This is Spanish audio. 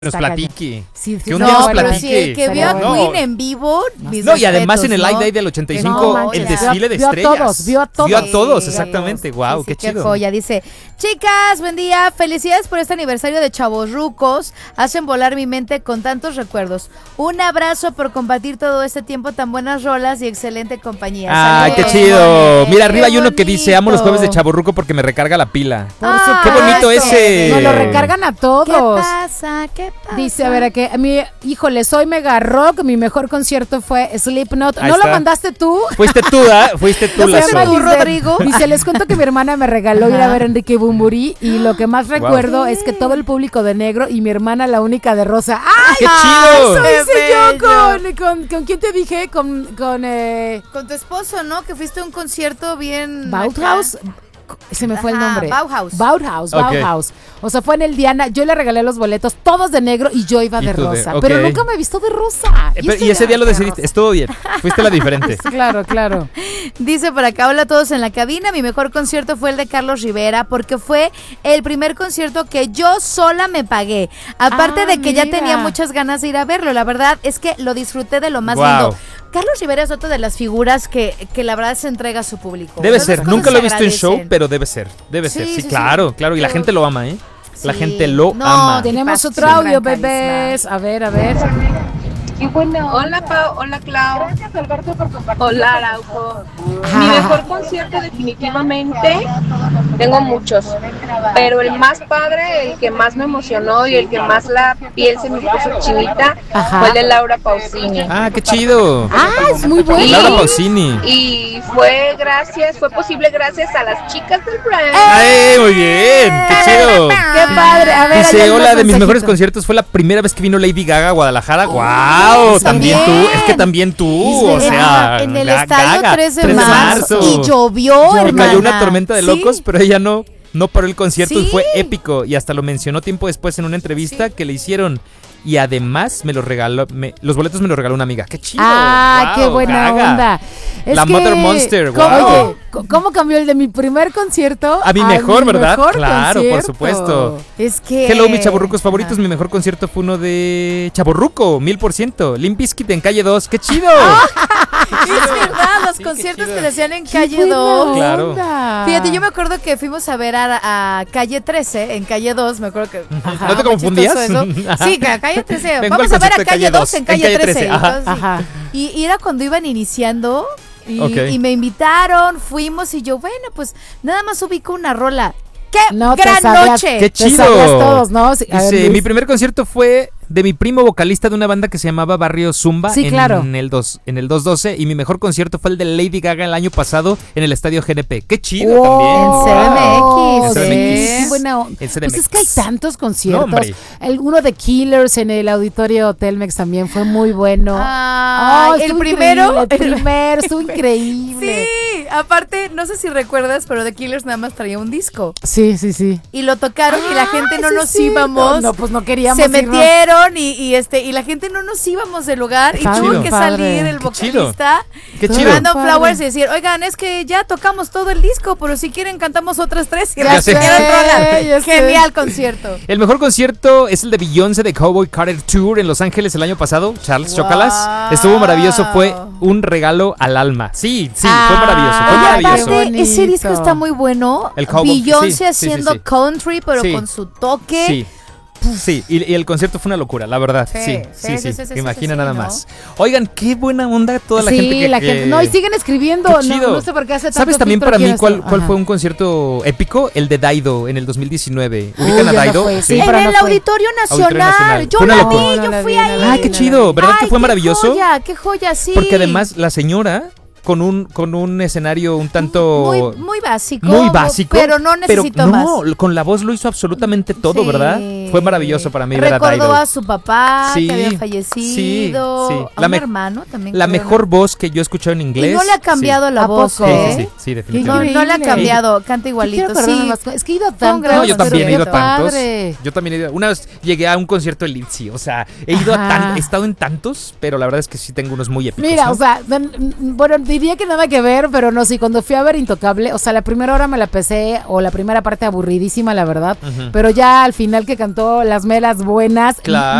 nos platique. Sí, que un día nos pero platique. sí, que vio a Queen en vivo. No, y además en el Live Day del 85, el desfile de estrellas. Vio a todos. Vio a todos, exactamente. Wow, qué chido. Qué joya. Dice, chicas, buen día. Felicidades por este aniversario de Chavorrucos. Hacen volar mi mente con tantos recuerdos. Un abrazo por compartir todo este tiempo tan buenas rolas y excelente compañía. Ay, qué chido. Mira, arriba hay uno que dice, amo los jueves de Chavorruco porque me recarga la pila. Qué bonito ese. Nos lo recargan a todos. ¿Qué pasa? ¿Qué pasa? Dice, a ver, que a mí, híjole, soy mega rock. Mi mejor concierto fue Slipknot. Ahí ¿No está. lo mandaste tú? Fuiste tú, Lazo. ¿Tú, Rodrigo? Dice, les cuento que mi hermana me regaló ir a ver a Enrique Bunbury y lo que más recuerdo es que todo el público de negro y mi hermana la única de rosa. ¡Ay! ¡Qué chido! Eso hice Qué yo ¿con quién te dije? Con Con tu esposo, ¿no? Que fuiste a un concierto bien... Bauhaus. Se me fue el nombre. Bauhaus. Bauhaus. O sea, fue en el Diana. Yo le regalé los boletos, todos de negro, y yo iba de rosa. Pero nunca me he visto de rosa. Y ese día lo decidiste. Estuvo bien. Fuiste la diferente. Claro. Dice por acá, hola a todos en la cabina. Mi mejor concierto fue el de Carlos Rivera porque fue el primer concierto que yo sola me pagué. Aparte de que ya tenía muchas ganas de ir a verlo. La verdad es que lo disfruté de lo más lindo. Carlos Rivera es otra de las figuras que la verdad se entrega a su público. Debe ser. Nunca lo he visto en show, pero debe ser. Sí, claro. Y la gente lo ama, ¿eh? La gente lo ama. Tenemos otro audio, bebés. A ver. Y bueno, hola Pau, hola Clau. Gracias Alberto por compartir. Hola Araujo. Mi mejor concierto definitivamente, tengo muchos, pero el más padre, el que más me emocionó y el que más la piel se me puso chinita fue el de Laura Pausini. Ah, qué chido. Es muy bueno. Laura Pausini. Y fue posible gracias a las chicas del brand. ¡Ay, muy bien! ¡Qué chido! ¡Qué padre! A ver, dice, hola, de mis mejores conciertos fue la primera vez que vino Lady Gaga a Guadalajara. ¡Guau! También tú, es que también tú, o sea, en el estadio Gaga, 3 de marzo y llovió, hermana. Cayó una tormenta de locos, pero ella no paró el concierto y fue épico. Y hasta lo mencionó tiempo después en una entrevista que le hicieron. Y además me los regaló, los boletos me los regaló una amiga. ¡Qué chido! ¡Ah, qué buena Gaga. onda! La Mother Monster, Oye, ¿cómo cambió el de mi primer concierto? A mi mejor, ¿verdad? Claro, concierto. por supuesto. Es que... Hello, mis chavorrucos favoritos. Mi mejor concierto fue uno de Chavorruco, 1000%. Limp Bizkit en Calle 2. ¡Qué chido! Es verdad, los conciertos que decían en Calle 2. Claro. Fíjate, yo me acuerdo que fuimos a ver a Calle 13, en Calle 2, me acuerdo que... ¿No te confundías? Sí, Calle 13. Vengo Vamos al a ver a concierto de Calle 2 en Calle 13. 13. Entonces, y era cuando iban iniciando y me invitaron, fuimos y yo, bueno, pues nada más ubico una rola. ¡Qué gran noche! ¡Qué chido! Te sabías todos, ¿no? Sí, dice, mi primer concierto fue de mi primo vocalista de una banda que se llamaba Barrio Zumba en el 212 y mi mejor concierto fue el de Lady Gaga el año pasado en el estadio GNP. ¡Qué chido también! En CDMX. Sí, bueno, pues es que hay tantos conciertos. No, uno de Killers en el auditorio Telmex también fue muy bueno. El primero estuvo increíble. Sí, aparte, no sé si recuerdas, pero The Killers nada más traía un disco. Sí. Y lo tocaron y la gente no nos íbamos. No, pues no queríamos. Se metieron y la gente no nos íbamos del lugar y tuvo que salir el vocalista dando flowers y decir, oigan, es que ya tocamos todo el disco, pero si quieren cantamos otras 3 y genial concierto. El mejor concierto es el de Beyoncé de Cowboy Carter Tour en Los Ángeles el año pasado, Charles Chocalas. Estuvo maravilloso, fue un regalo al alma. Sí, fue maravilloso. Aparte, ese disco está muy bueno. El Cowboy, Beyoncé haciendo country, pero con su toque. Sí, y el concierto fue una locura, la verdad. Sí. Imagina nada más. Oigan, qué buena onda toda la gente que... No, y siguen escribiendo. No sé por qué hace tanto. ¿Sabes también para mí cuál fue un concierto épico? El de Daido en el 2019. ¿Ubican a Daido? En el Auditorio Nacional. Yo fui ahí. ¡Ay, qué chido! ¿Verdad que fue maravilloso? ¡Qué joya, sí! Porque además la señora... Con un escenario un tanto... Muy básico. Muy básico. Pero no necesito más. No, con la voz lo hizo absolutamente todo, ¿verdad? Fue maravilloso para mí ver a Daido. Recordó a su papá que había fallecido. A un hermano también. La mejor voz que yo he escuchado en inglés. Y no le ha cambiado la voz, Sí, definitivamente. No le ha cambiado, canta igualito. Es que he ido a tantos. No, yo también he ido a tantos. Yo también he ido. Una vez llegué a un concierto de Litzy. O sea, he estado en tantos, pero la verdad es que sí tengo unos muy épicos. Mira, o sea, bueno, diría que nada que ver, pero no, sí, cuando fui a ver Intocable, o sea, la primera hora me la pesé, o la primera parte aburridísima, la verdad, pero ya al final que cantó cantó las meras buenas. Claro.